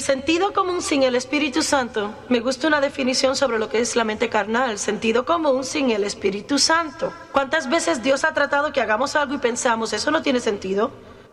sentido común sin el Espíritu Santo, me gusta una definición sobre lo que es la mente carnal. Sentido común sin el Espíritu Santo. ¿Cuántas veces Dios ha tratado que hagamos algo y pensamos, eso no tiene sentido?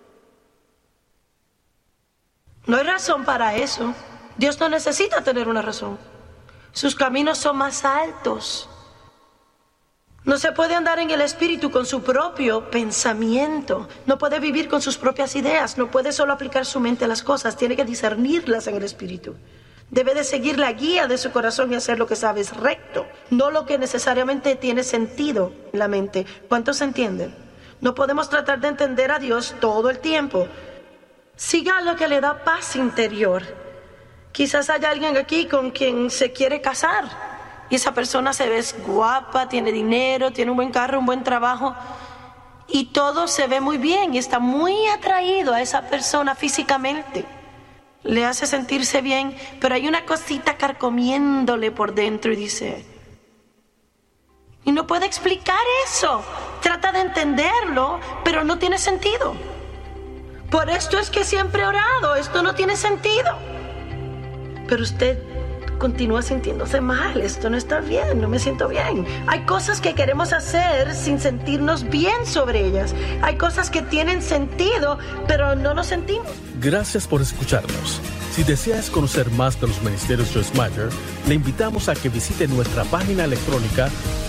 No hay razón para eso. Dios no necesita tener una razón. Sus caminos son más altos. No se puede andar en el Espíritu con su propio pensamiento. No puede vivir con sus propias ideas. No puede solo aplicar su mente a las cosas. Tiene que discernirlas en el Espíritu. Debe de seguir la guía de su corazón y hacer lo que sabe es recto, no lo que necesariamente tiene sentido en la mente. ¿Cuántos entienden? No podemos tratar de entender a Dios todo el tiempo. Siga lo que le da paz interior. Quizás haya alguien aquí con quien se quiere casar. Y esa persona se ve guapa, tiene dinero, tiene un buen carro, un buen trabajo. Y todo se ve muy bien y está muy atraído a esa persona físicamente. Le hace sentirse bien, pero hay una cosita carcomiéndole por dentro y dice... Y no puede explicar eso. Trata de entenderlo, pero no tiene sentido. Por esto es que siempre he orado, esto no tiene sentido. Pero usted continúa sintiéndose mal, esto no está bien, no me siento bien. Hay cosas que queremos hacer sin sentirnos bien sobre ellas. Hay cosas que tienen sentido, pero no nos sentimos. Gracias por escucharnos. Si deseas conocer más de los ministerios Joyce Meyer, le invitamos a que visite nuestra página electrónica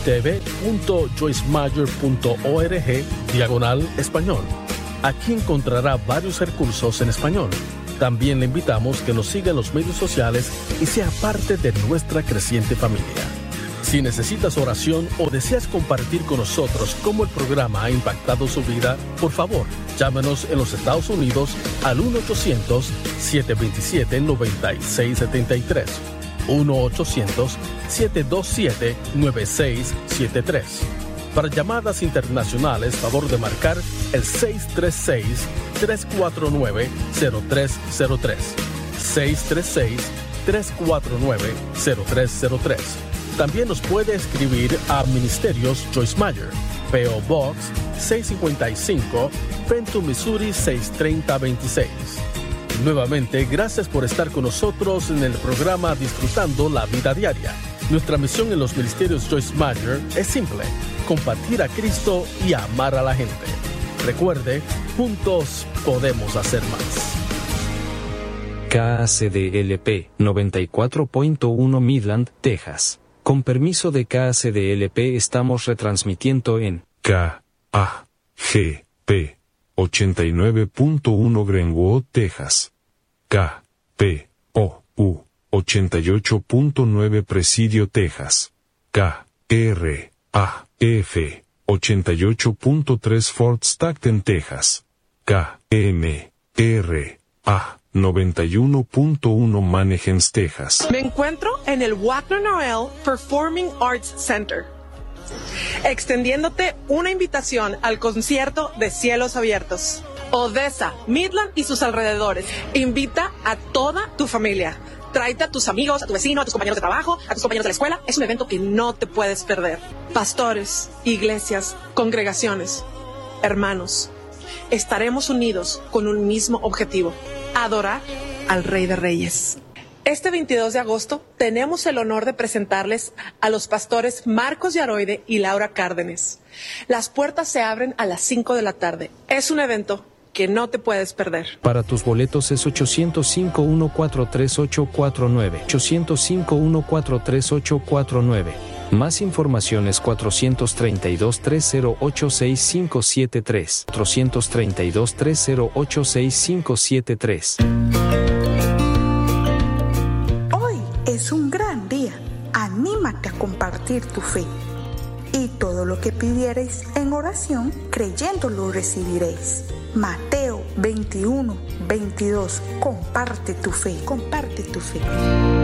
tv.joycemeyer.org/español. Aquí encontrará varios recursos en español. También le invitamos que nos siga en los medios sociales y sea parte de nuestra creciente familia. Si necesitas oración o deseas compartir con nosotros cómo el programa ha impactado su vida, por favor, llámenos en los Estados Unidos al 1-800-727-9673. 1-800-727-9673. Para llamadas internacionales, favor de marcar el 636-349-0303. 636-349-0303. También nos puede escribir a Ministerios Joyce Meyer, P.O. Box 655, Fenton, Missouri 63026. Nuevamente, gracias por estar con nosotros en el programa Disfrutando la Vida Diaria. Nuestra misión en los Ministerios Joyce Meyer es simple: compartir a Cristo y amar a la gente. Recuerde, juntos podemos hacer más. KACDLP 94.1 Midland, Texas. Con permiso de KACDLP estamos retransmitiendo en KAGP 89.1 Greenwood, Texas. KPOU 88.9 Presidio, Texas. KRAF 88.3 Fort Stockton, Texas. KMRA 91.1 Mannheim, Texas. Me encuentro en el Wagner Noel Performing Arts Center, extendiéndote una invitación al concierto de Cielos Abiertos. Odessa, Midland y sus alrededores. Invita a toda tu familia. Tráete a tus amigos, a tu vecino, a tus compañeros de trabajo, a tus compañeros de la escuela. Es un evento que no te puedes perder. Pastores, iglesias, congregaciones, hermanos, estaremos unidos con un mismo objetivo: adorar al Rey de Reyes. Este 22 de agosto tenemos el honor de presentarles a los pastores Marcos Yaroide y Laura Cárdenes. Las puertas se abren a las 5 de la tarde. Es un evento que no te puedes perder. Para tus boletos es 805-143-849. 805-143-849. Más información es 432-308-6573. 432-308-6573. Hoy es un gran día. Anímate a compartir tu fe. Y todo lo que pidiereis en oración, creyendo lo recibiréis. Mateo 21:22. Comparte tu fe. Comparte tu fe.